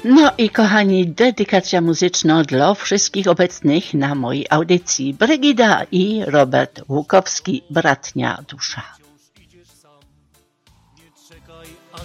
No i kochani, dedykacja muzyczna dla wszystkich obecnych na mojej audycji. Brygida i Robert Łukowski, Bratnia Dusza. Nie czekaj, aż